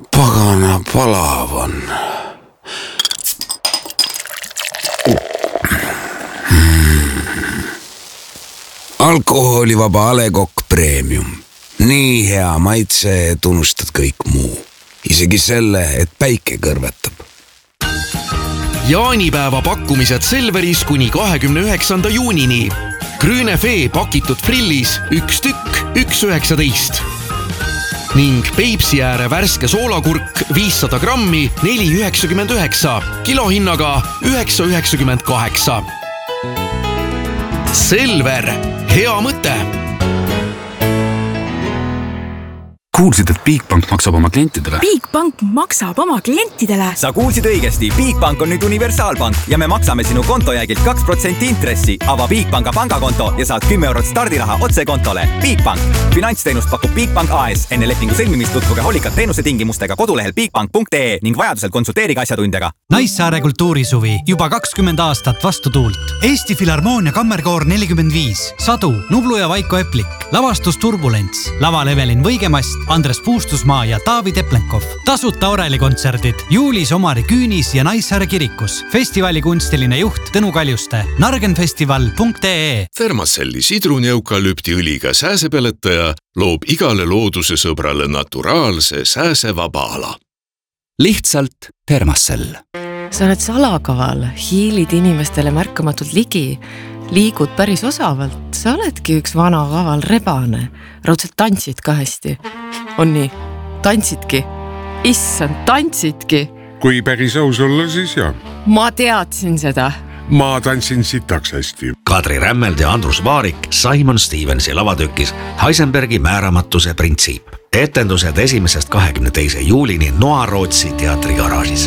Pagana palav on. Alkoholivaba A. Le Coq Premium. Nii hea maitse, et unustad kõik muu. Isegi selle, et päike kõrvetab. Jaanipäeva pakkumised Selveris kuni 29. juunini. Grünefee pakitud frillis 1 tükk 1,19. Ning Peipsi ääre värske soolakurk 500 grammi 4,99. Kilohinnaga 9,98. Selver, hea mõte! Kuulsid, et Bigbank maksab oma klientidele? Bigbank maksab oma klientidele? Sa kuulsid õigesti. Bigbank on nüüd universaalpank ja me maksame sinu kontojäägilt 2% intressi. Ava Bigbanka pangakonto ja saad 10 eurot stardiraha otse kontole. Bigbank. Finantsteenust pakub Bigbank AS. Enne lepingu sõlmimist tutvuge hoolikalt teenuse tingimustega kodulehel bigbank.ee ning vajadusel konsulteerige asjatundjaga. Naissaare kultuurisuvi juba 20 aastat vastu tuult. Eesti Filharmoonia Kammerkoor 45, Sadu, Nublu ja Vaiko Eplik, lavastus Turbulents, laval Evelin Võigemast, Andres Puustusmaa ja Taavi Teplenkov. Tasuta orelikontserdid juulis Omari Küünis ja Naissaare kirikus. Festivali kunstiline juht Tõnu Kaljuste. Nargenfestival.ee. Thermacelli sidruneukalüptiõliga sääsepeletaja loob igale looduse sõbrale naturaalse sääsevaba ala. Lihtsalt Thermacell. Sa oled salakaval, hiilid inimestele märkamatult ligi, liigud päris osavalt. Sa oledki üks vana kaval rebane. Raudselt tantsid ka hästi. On nii? Tantsidki? Issand, tantsidki! Kui päris aus olla, siis jah. Ma teadsin seda. Ma tantsin sitaks hästi. Kadri Rämmeld ja Andrus Vaarik Simon Stevensi lavatükis Heisenbergi määramatuse printsiip. Etendused 1.–22. juulini Noa Rootsi teatrigaraažis.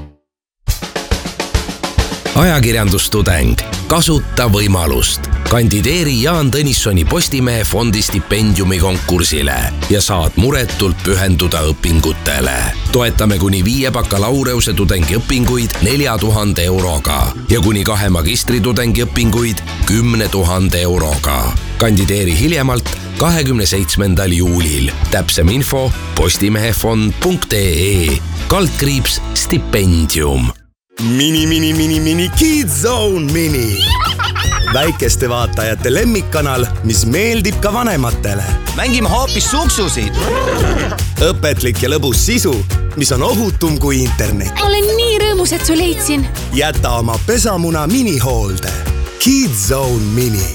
Ajakirjandustudeng. Kasuta võimalust. Kandideeri Jaan Tõnissoni Postimehe fondi stipendiumi konkursile ja saad muretult pühenduda õpingutele. Toetame kuni 5 bakalaureuse tudengiõpinguid 4000 euroga ja kuni 2 magistritudengi õpinguid 10 000 euroga. Kandideeri hiljemalt 27. juulil. Täpsem info postimehefond.ee /stipendium. Mini Kids Zone Mini. Väikeste vaatajate lemmikkanal, mis meeldib ka vanematele. Mängime hoopis suksusid. Õpetlik ja lõbus sisu, mis on ohutum kui internet. Olen nii rõõmus, et su leidsin. Jäta oma pesamuna minihoolde. Kids Zone Mini.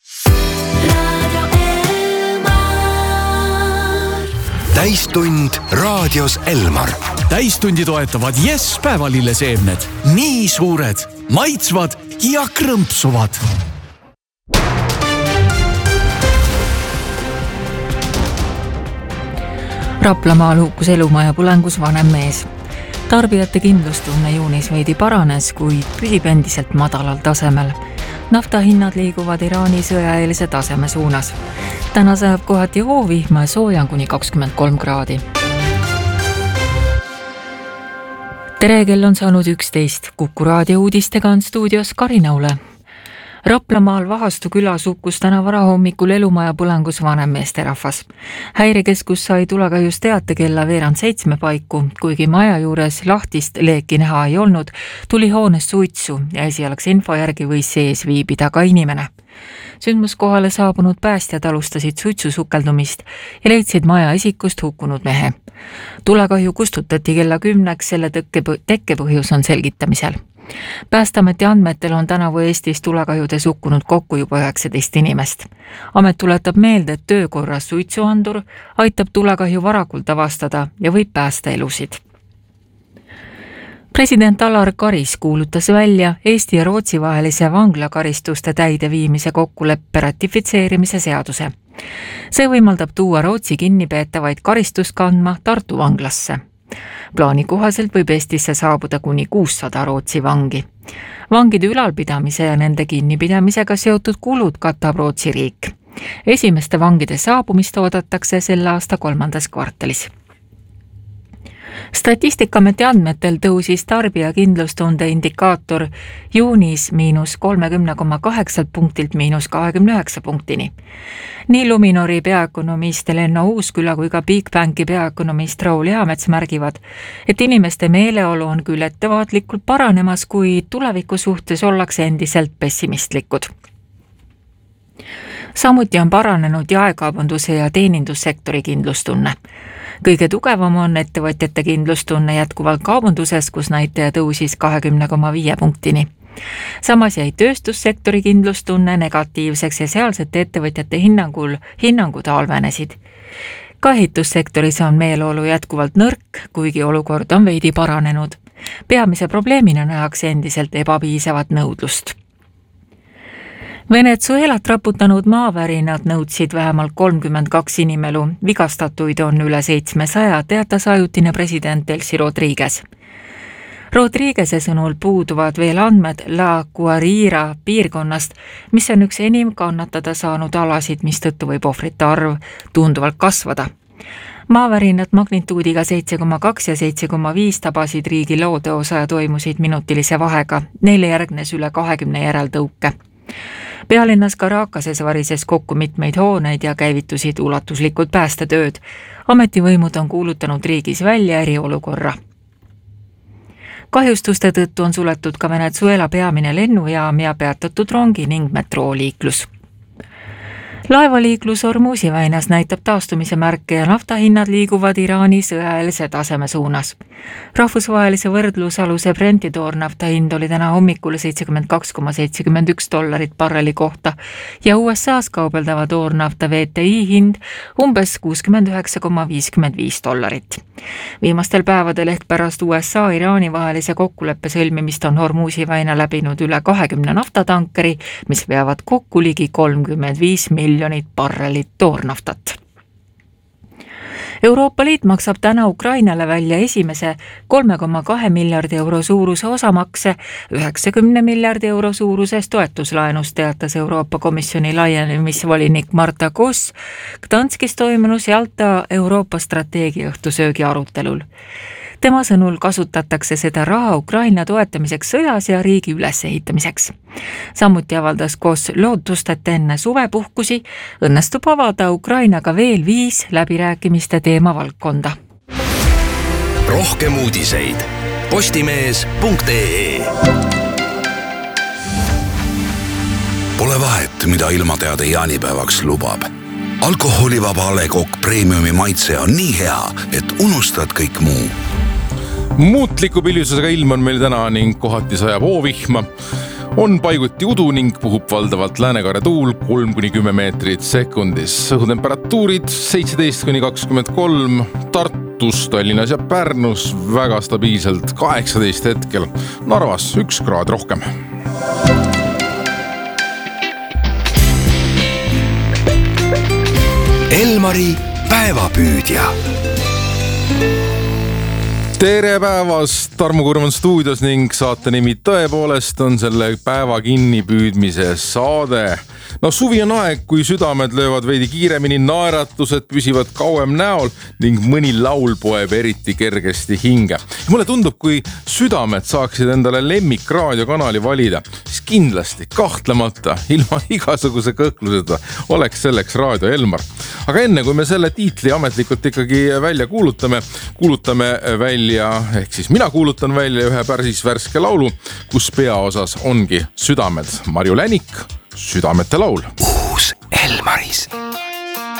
Täistund raadios Elmar. Täistundi toetavad Yes päevalilleseemned. Nii suured, maitsvad ja krõmpsuvad. Raplamaal hukkus elumaja põlengus vanem mees. Tarbijate kindlustunne juunis veidi paranes, kuid püsib endiselt madalal tasemel. Naftahinnad liiguvad Iraani sõjaeelse taseme suunas. Täna sajab kohati hoovihma ja sooja kuni 23 kraadi. Tere, kell on saanud 11. Kuku raadio uudistega on stuudios Karinaule. Raplamaal Vahastu külas hukkus täna varahommikul elumaja põlengus vanem meesterahvas. Häirekeskus sai tulekahjus teate kella 6:15 paiku, kuigi maja juures lahtist leeki näha ei olnud, tuli hoones suitsu ja esialgse info järgi võis sees viibida ka inimene. Sündmuskohale saabunud päästjad alustasid suitsu sukeldumist ja leidsid maja isikust hukkunud mehe. Tulekahju kustutati kella 10, selle tekkepõhjus on selgitamisel. Päästeameti andmetel on tänavu Eestis tulekahjudes hukkunud kokku juba 19 inimest. Amet tuletab meelde, et töökorras suitsuandur aitab tulekahju varakult avastada ja võib päästa elusid. President Alar Karis kuulutas välja Eesti ja Rootsi vahelise vanglakaristuste täideviimise kokkuleppe ratifitseerimise seaduse. See võimaldab tuua Rootsi kinnipeetavaid karistust kandma Tartu vanglasse. Plaani kohaselt võib Eestisse saabuda kuni 600 Rootsi vangi. Vangide ülalpidamise ja nende kinnipidamisega seotud kulud katab Rootsi riik. Esimeste vangide saabumist oodatakse selle aasta 3. kvartalis. Statistikameti andmetel tõusis tarbija kindlustunde indikaator juunis -30,8 punktilt -29 punktini. Nii Luminori peaökonomist Lenno Uusküla kui ka Bigbanki peaökonomist Raul Eamets märgivad, et inimeste meeleolu on küll ettevaatlikult paranemas, kuid tuleviku suhtes ollakse endiselt pessimistlikud. Samuti on paranenud jaekaubanduse ja teenindussektori kindlustunne. Kõige tugevam on ettevõtjate kindlustunne jätkuvalt kaubanduses, kus näitaja tõusis 20,5 punktini. Samas jäi tööstussektori kindlustunne negatiivseks ja sealsete ettevõtjate hinnangud halvenesid. Ka ehitussektoris on meeleolu jätkuvalt nõrk, kuigi olukord on veidi paranenud. Peamise probleemina nähakse endiselt ebapiisavat nõudlust. Venezuelat raputanud maavärinad nõudsid vähemalt 32 inimelu, vigastatuid on üle 700, teatas ajutine president Delcy Rodriguez. Rodriguez'e sõnul puuduvad veel andmed La Guaira piirkonnast, mis on üks enim kannatada saanud alasid, mistõttu võib ohvrite arv tunduvalt kasvada. Maavärinad magnituudiga 7,2 ja 7,5 tabasid riigi loodeosa ja toimusid minutilise vahega, neile järgnes üle 20 järeltõuke. Pealinnas Caracases varises kokku mitmeid hooneid ja käivitusid ulatuslikud päästetööd. Ametivõimud on kuulutanud riigis välja eriolukorra. Kahjustuste tõttu on suletud ka Venezuela peamine lennujaam ja peatatud rongi ning metrooliiklus. Laevaliiklus Hormuzi väinas näitab taastumise märke ja naftahinnad liiguvad Iraani sõjaeelse taseme suunas. Rahvusvahelise võrdlusaluse Brenti toornafta hind oli täna hommikul $72,71 barreli kohta ja USA's kaubeldava toornafta VTI hind umbes $69,55. Viimastel päevadel ehk pärast USA-Iraani vahelise kokkuleppe sõlmimist on Hormuzi väina läbinud üle 20 naftatankeri, mis veavad kokku ligi 35 miljonit barrelit toornaftat. Euroopa Liit maksab täna Ukrainale välja esimese 3,2 miljardi euro suuruse osamakse 90 miljardi euro suuruses toetuslaenus, teatas Euroopa Komisjoni laienemisvolinik Marta Koss Gdanskis toimunus Jalta Euroopa strateegia õhtusöögi arutelul. Tema sõnul kasutatakse seda raha Ukraina toetamiseks sõjas ja riigi ülesehitamiseks. Samuti avaldas Koss lootust, et enne suvepuhkusi õnnestub avada Ukrainaga veel 5 läbirääkimiste teemavaldkonda. Rohkem uudiseid postimees.ee. Pole vahet, mida ilmateade jaanipäevaks lubab. Alkoholivaba A. Le Coq Premiumi maitse on nii hea, et unustad kõik muu. Muutliku pilvisusega ilm on meil täna ning kohati sajab oovihma. On paiguti udu ning puhub valdavalt läänekaare tuul 3-10 meetrit sekundis. Õhutemperatuurid 17-23, Tartus, Tallinnas ja Pärnus väga stabiilselt 18 hetkel, Narvas 1 kraad rohkem. Elmari päevapüüdja. Tere päevast, Tarmo Kurm on stuudios ning saate nimi tõepoolest on selle päeva kinnipüüdmise saade. Suvi on aeg, kui südamed löövad veidi kiiremini, naeratused püsivad kauem näol ning mõni laul poeb eriti kergesti hinge. Mulle tundub, kui südamed saaksid endale lemmikraadiokanali valida, siis kindlasti, kahtlemata, ilma igasuguse kõhkluseta oleks selleks Raadio Elmar. Aga enne, kui me selle tiitli ametlikult ikkagi välja kuulutame välja, ehk siis mina kuulutan välja ühe päris värske laulu, kus peaosas ongi südamed. Marju Länik, Südamete laul. Uus Elmaris.